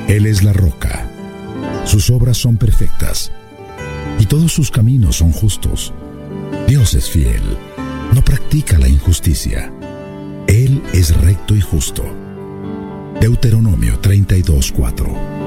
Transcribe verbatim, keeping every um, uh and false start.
Él es la roca. Sus obras son perfectas y todos sus caminos son justos. Dios es fiel, no practica la injusticia. Él es recto y justo. Deuteronomio treinta y dos, cuatro.